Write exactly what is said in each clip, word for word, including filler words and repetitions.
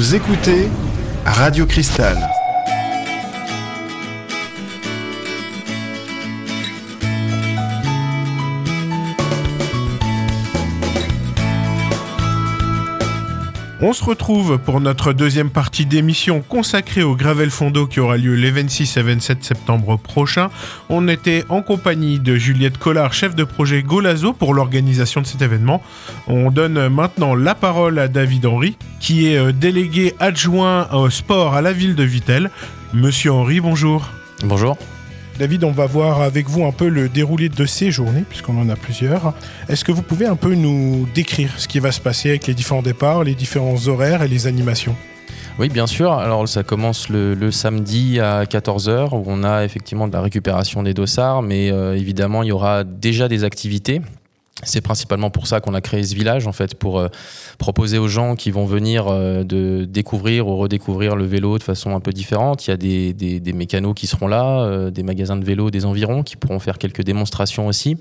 Vous écoutez Radio Cristal. On se retrouve pour notre deuxième partie d'émission consacrée au Gravel Fondo qui aura lieu les vingt-six et vingt-sept septembre prochains. On était en compagnie de Juliette Collard, chef de projet Golazo pour l'organisation de cet événement. On donne maintenant la parole à David Henry, qui est délégué adjoint au sport à la ville de Vittel. Monsieur Henry, bonjour. Bonjour. David, on va voir avec vous un peu le déroulé de ces journées, puisqu'on en a plusieurs. Est-ce que vous pouvez un peu nous décrire ce qui va se passer avec les différents départs, les différents horaires et les animations ? Oui, bien sûr. Alors, ça commence le, le samedi à quatorze heures, où on a effectivement de la récupération des dossards, mais euh, évidemment, il y aura déjà des activités. C'est principalement pour ça qu'on a créé ce village, en fait, pour euh, proposer aux gens qui vont venir euh, de découvrir ou redécouvrir le vélo de façon un peu différente. Il y a des, des, des mécanos qui seront là, euh, des magasins de vélo des environs qui pourront faire quelques démonstrations aussi.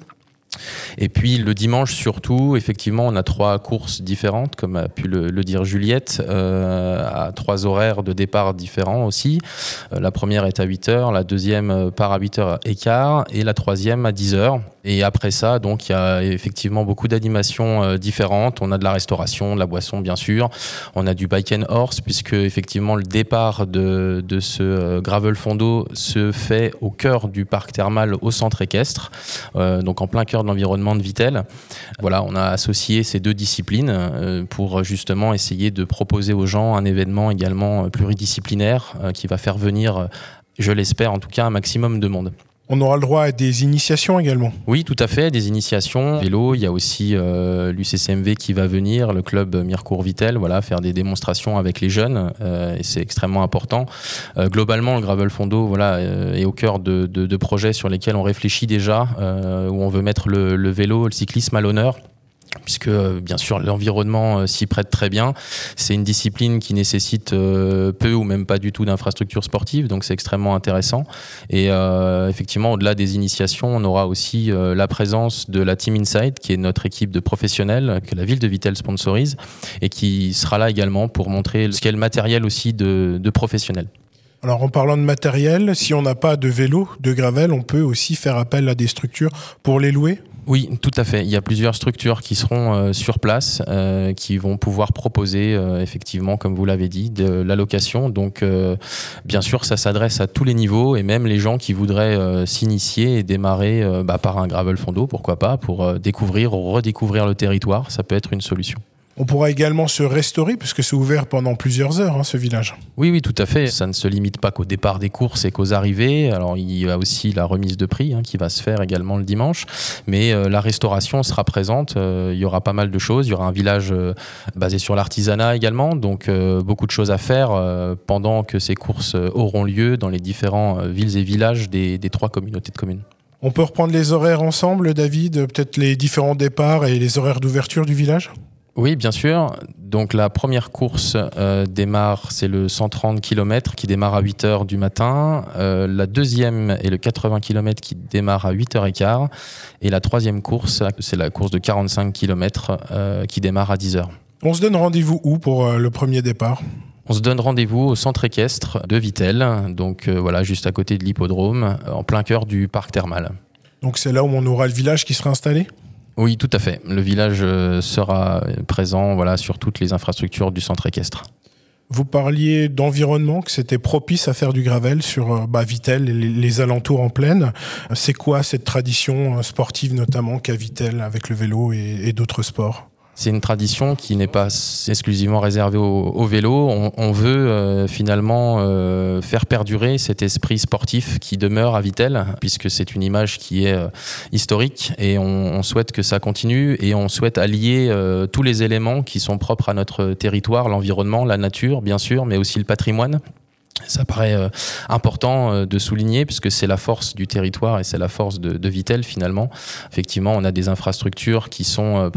Et puis le dimanche surtout, effectivement, on a trois courses différentes, comme a pu le, le dire Juliette, euh, à trois horaires de départ différents aussi. Euh, la première est à huit heures, la deuxième part à huit heures quinze et la troisième à dix heures. Et après ça, donc, il y a effectivement beaucoup d'animations euh, différentes. On a de la restauration, de la boisson, bien sûr. On a du bike and horse, puisque effectivement le départ de, de ce euh, Gravel Fondo se fait au cœur du parc thermal au centre équestre, euh, donc en plein cœur de l'environnement de Vittel. Voilà, on a associé ces deux disciplines euh, pour justement essayer de proposer aux gens un événement également pluridisciplinaire euh, qui va faire venir, je l'espère en tout cas, un maximum de monde. On aura le droit à des initiations également. Oui, tout à fait, des initiations. Vélo, il y a aussi euh, l'U C C M V qui va venir, le club Mirecourt-Vittel, voilà, faire des démonstrations avec les jeunes, euh, et c'est extrêmement important. Euh, globalement, le Gravel Fondo, voilà, euh, est au cœur de, de, de projets sur lesquels on réfléchit déjà, euh, où on veut mettre le, le vélo, le cyclisme à l'honneur, puisque bien sûr l'environnement euh, s'y prête très bien. C'est une discipline qui nécessite euh, peu ou même pas du tout d'infrastructures sportives, donc c'est extrêmement intéressant. Et euh, effectivement, au-delà des initiations, on aura aussi euh, la présence de la Team Inside, qui est notre équipe de professionnels que la ville de Vittel sponsorise, et qui sera là également pour montrer ce qu'est le matériel aussi de, de professionnels. Alors en parlant de matériel, si on n'a pas de vélo, de gravel, on peut aussi faire appel à des structures pour les louer ? Oui, tout à fait. Il y a plusieurs structures qui seront euh, sur place, euh, qui vont pouvoir proposer, euh, effectivement, comme vous l'avez dit, de la location. Donc, euh, bien sûr, ça s'adresse à tous les niveaux et même les gens qui voudraient euh, s'initier et démarrer euh, bah, par un Gravel Fondo, pourquoi pas, pour euh, découvrir ou redécouvrir le territoire. Ça peut être une solution. On pourra également se restaurer puisque c'est ouvert pendant plusieurs heures, hein, ce village. Oui, oui, tout à fait. Ça ne se limite pas qu'au départ des courses et qu'aux arrivées. Alors, il y a aussi la remise de prix hein, qui va se faire également le dimanche. Mais euh, la restauration sera présente. Euh, il y aura pas mal de choses. Il y aura un village euh, basé sur l'artisanat également. Donc, euh, beaucoup de choses à faire euh, pendant que ces courses euh, auront lieu dans les différents euh, villes et villages des, des trois communautés de communes. On peut reprendre les horaires ensemble, David ? Peut-être les différents départs et les horaires d'ouverture du village ? Oui, bien sûr. Donc la première course euh, démarre, c'est le cent trente kilomètres qui démarre à huit heures du matin. Euh, la deuxième est le quatre-vingts kilomètres qui démarre à huit heures quinze. Et la troisième course, c'est la course de quarante-cinq kilomètres euh, qui démarre à dix heures. On se donne rendez-vous où pour euh, le premier départ ? On se donne rendez-vous au centre équestre de Vittel, donc euh, voilà, juste à côté de l'hippodrome, en plein cœur du parc thermal. Donc c'est là où on aura le village qui sera installé ? Oui, tout à fait. Le village sera présent voilà, sur toutes les infrastructures du centre équestre. Vous parliez d'environnement, que c'était propice à faire du gravel sur bah, Vittel et les, les alentours en plaine. C'est quoi cette tradition sportive notamment qu'a Vittel avec le vélo et, et d'autres sports ? C'est une tradition qui n'est pas exclusivement réservée au, au vélo. On, on veut euh, finalement euh, faire perdurer cet esprit sportif qui demeure à Vittel, puisque c'est une image qui est euh, historique et on, on souhaite que ça continue et on souhaite allier euh, tous les éléments qui sont propres à notre territoire, l'environnement, la nature bien sûr, mais aussi le patrimoine. Ça paraît euh, important euh, de souligner puisque c'est la force du territoire et c'est la force de, de Vittel finalement. Effectivement, on a des infrastructures qui sont euh,